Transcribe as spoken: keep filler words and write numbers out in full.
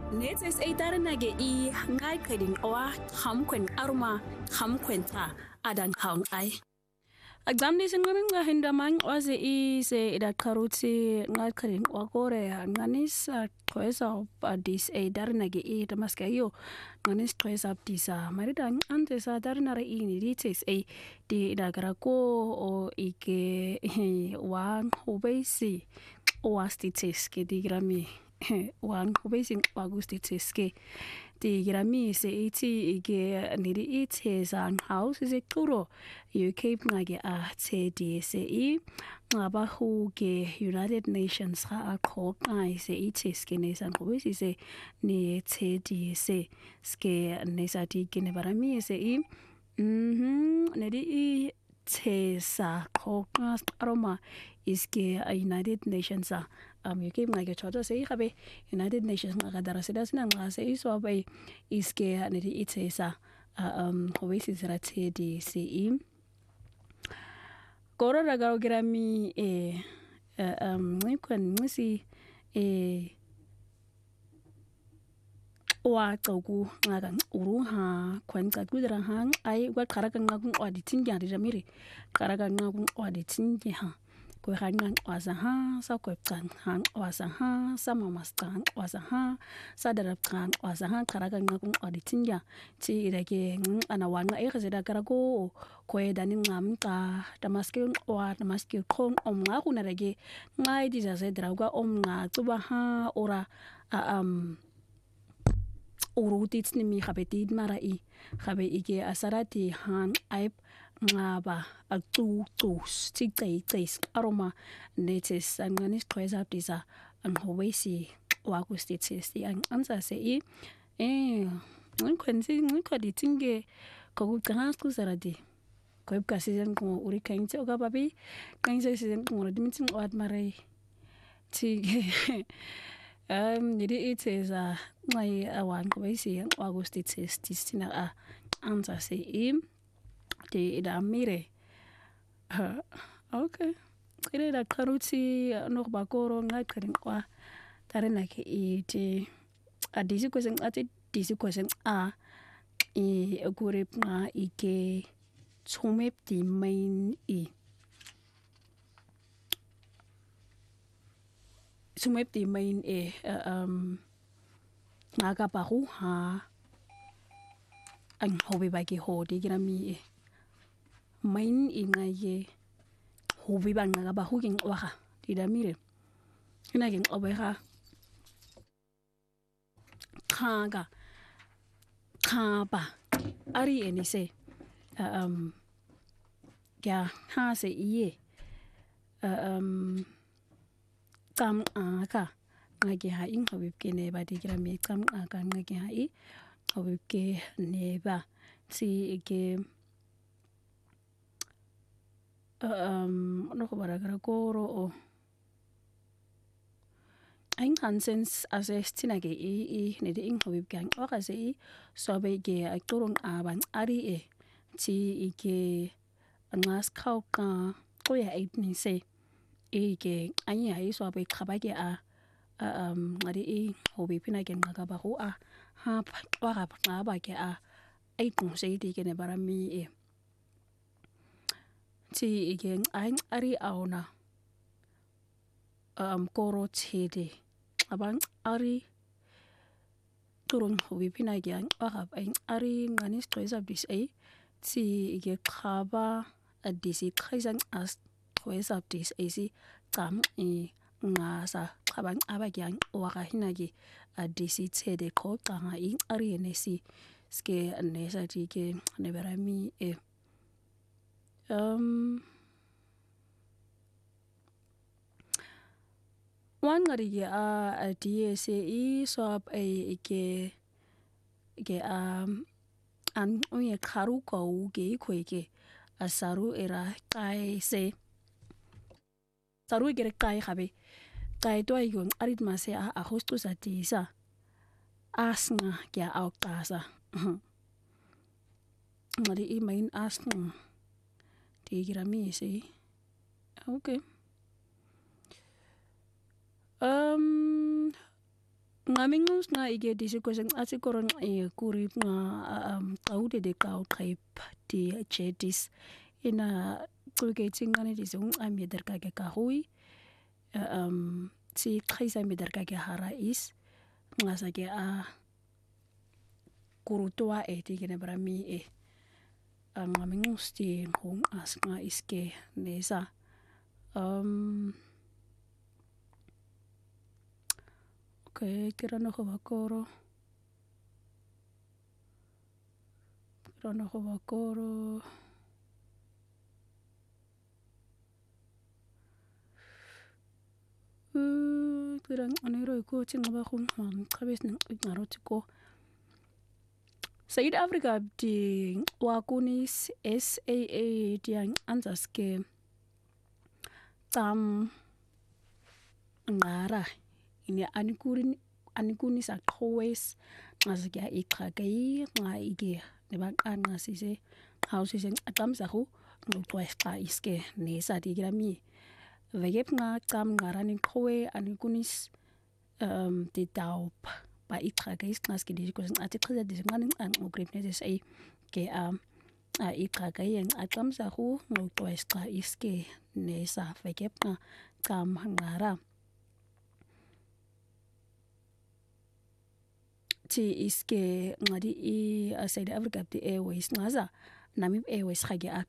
Netes ay daranage i ngai keding oa hamkwen aruma hamkwen ta adan haung ai. Agzamni singamin nga hindamang oase i se idakaruti ngai keding wakore nganis kwesa dis ay daranage i damaske yo nganis kwesa disa maridang ante sa daranare i ni dites ay di idagarako o ike wang hubesi oastites ke digrami wan hubesi wagustites ke digrami se iti ige nidi ite sang house is ekuro you keep ngage a te di se i ngaba hu ge United Nations ha akho ai se ite ske ne sang hubesi se ni te di se ske ne sa di gene barami se i mhm nidi i te sa koknas aroma iske United Nations a um you keep ngage choto se i khabe United Nations nga dara seda sina nga se i so bai iske nidi ite sa um hobesi sera te di se i koro raga grami e um ngikwen ngisi e wa tsogu ngaga uruha kwanza kudra hang ai wa karaka ngagu auditing ya jamiri karaka ngagu auditing ha ko hanga waza ha sa ko kan hang waza ha sa mama stan waza ha sa dara kan waza ha karaka ngagu auditing ya ti irage ana wanga e khazeda karako ko edani ngamta damaske wa damaske khong omnga kuna rage ngai di za draga omnga tuba ha ora um urutit ni mi khabetid mara i khabe ike asarati han aip ngaba atu tus tikay tis aroma netes anganis kweza disa ang hobesi wagustites di ang ansa se i eh ngkwenzi ngkodi tinge ko gans ku saradi ko ibka season ko uri kainti oga babi kainti season ko rodimin wat marai ti um jadi it is a ngai awan ko besi wagustites tisina a ansa se i di ida mire uh, okay kire da karuti no bakoro ngai kadin kwa tare na ke i ti adisi kwesen ati disi kwesen a i gurip na ike tsumep di main i tsumep di main e uh, um naga bahu ha ang hobi bagi ho di grami e main ingaye hobi bang nga ba huging waka didamire ina ging obeha kaga kaba ari enise um ya ha se iye um tam aka ngage ha ing hobi kene ba digrami tam aka ngage ha i hobi ke neba si ke um no ko baragara koro o ein hansens asestina ge i i ne de ing hobi gang ora se i so be ge akurung aban ari e ti ike angas khau ka ko ya eight ni se e ge anya i so be khaba ge a um ngari i hobi pina ge ngaga ba ho a ha ora ba ba ge a ai kung se di ge ne barami e ti igen ein ari auna um koro chede abang ari turun hobi pina gyang arab ein ari ngani stress of this ai ti ige khaba adisi khaisan as stress of this ai si tam e nga sa khabang abagyang waka hinagi adisi chede ko tanga in ari nesi ske nesa tige ne barami e um wan ngari ge a D S E soap a ke ke um an uye kharu ko ge ko ke asaru era kai se saru ge kai khabe kai to ay gon arit ma se a hostu sa tisa asnga ke au kasa ngari i main asnga digrami se okay um ngamingus nga ike disi ko sing ati koron e kurip nga um taude de kau trip di jetis ina kulketing ngani disi ung ami derka ke kahui um si khaisa mi derka ke harais nga sa ke a kurutua e ti kene brami e ngamingus ti hong as nga iske nesa um okay, tirano ko bakoro. Tirano ko bakoro. Uh, tirang anero ko tinga ba kung han kabes nang ignarot ko. South Africa di wakunis S A A diang anzaske tam ngara ini anikurin anikunis akwes ngazake iqhakai nga ike nebaqa ngasise hawsise aqamsa hu ngoqwesqa iske nesa digrami vegep nga qam ngarani qwe anikunis um ditaup ba iqhakai isqaske diko ati qhiza disingani ngoqripne sai ke am a iqhakai yang aqamsa hu ngoqwesqa iske nesa vegep nga qam ngara ti iske ngadi i South Africa ti Airways ngaza Namib Airways khage